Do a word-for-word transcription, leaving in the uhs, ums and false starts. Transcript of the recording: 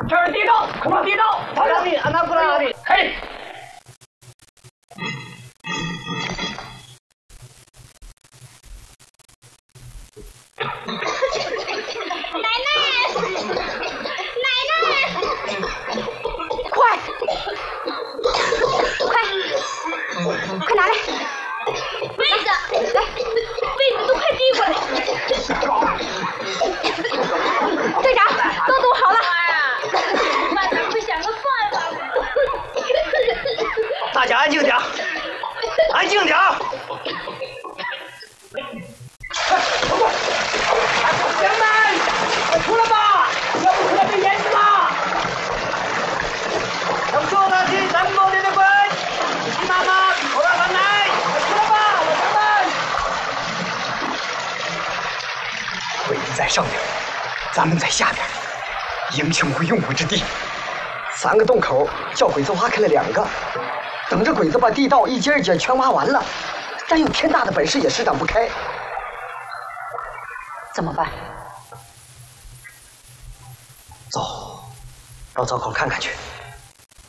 这儿地道，快把地道！ 哪里？安娜不哪里？ 嘿。 奶奶，奶奶，快，快，快拿来！被子，来，被子都快递过来。队长，都弄好了。班长，快想个办法！ 大家安静点，安静点。 乡们，出来吧！要不出来被淹死了！ 要做的是咱们的的滚，你妈妈口让他来， 出来吧，老乡们！ 鬼子在上面，咱们在下边，英雄无用武之地。三个洞口叫鬼子挖开了两个，等着鬼子把地道一节一节全挖完了，咱有天大的本事也施展不开。 怎么办？ 走，到灶口看看去。